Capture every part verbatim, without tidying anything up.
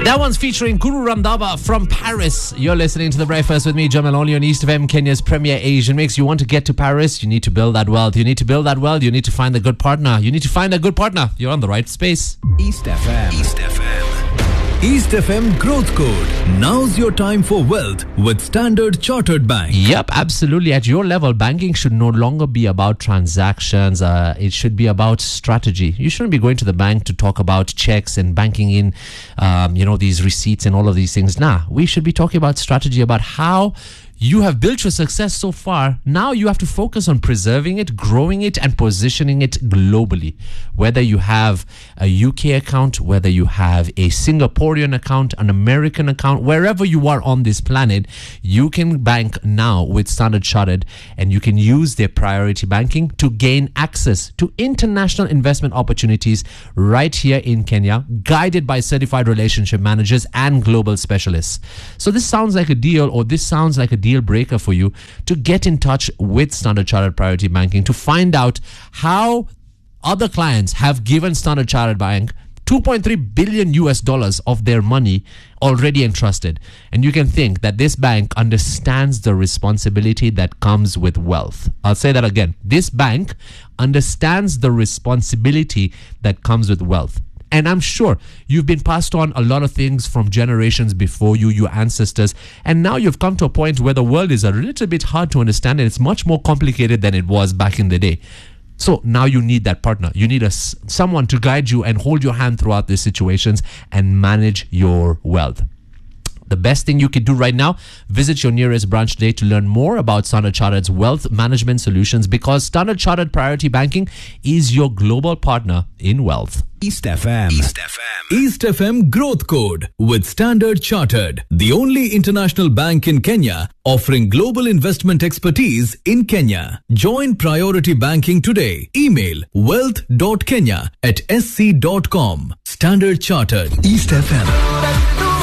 That one's featuring Guru Randhawa from Paris. You're listening to The Breakfast with me, Jamal, only on East F M, Kenya's premier Asian mix. You want to get to Paris, you need to build that wealth. You need to build that wealth, you need to find a good partner. You need to find a good partner. You're on the right space. East F M. East F M. East F M Growth Code. Now's your time for wealth with Standard Chartered Bank. Yep, absolutely. At your level, banking should no longer be about transactions. Uh, it should be about strategy. You shouldn't be going to the bank to talk about checks and banking in, um, you know, these receipts and all of these things. Nah, we should be talking about strategy, about how you have built your success so far. Now you have to focus on preserving it, growing it, and positioning it globally. Whether you have a U K account, whether you have a Singaporean account, an American account, wherever you are on this planet, you can bank now with Standard Chartered, and you can use their priority banking to gain access to international investment opportunities right here in Kenya, guided by certified relationship managers and global specialists. So this sounds like a deal, or this sounds like a deal breaker for you to get in touch with Standard Chartered Priority Banking to find out how other clients have given Standard Chartered Bank two point three billion U S dollars of their money already entrusted. And you can think that this bank understands the responsibility that comes with wealth. I'll say that again. This bank understands the responsibility that comes with wealth. And I'm sure you've been passed on a lot of things from generations before you, your ancestors. And now you've come to a point where the world is a little bit hard to understand, and it's much more complicated than it was back in the day. So now you need that partner. You need a, someone to guide you and hold your hand throughout these situations and manage your wealth. The best thing you can do right now, visit your nearest branch today to learn more about Standard Chartered's wealth management solutions, because Standard Chartered Priority Banking is your global partner in wealth. East F M. East F M. East F M Growth Code with Standard Chartered, the only international bank in Kenya offering global investment expertise in Kenya. Join Priority Banking today. Email wealth dot kenya at s c dot com. Standard Chartered. East F M.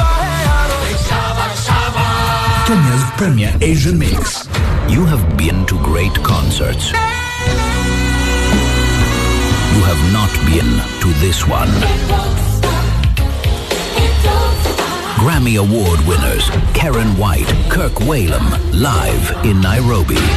Kenya's premier Asian mix. You have been to great concerts. You have not been to this one. Grammy Award winners Karen White, Kirk Whalum, live in Nairobi.